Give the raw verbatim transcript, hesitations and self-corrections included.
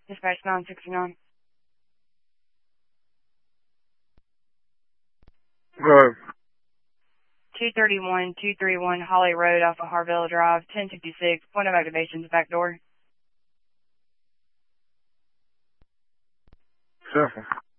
Dispatch nine sixty-nine. Right. two thirty-one, two thirty-one Holly Road off of Harville Drive, ten fifty-six. Point of activation is back door. Simple.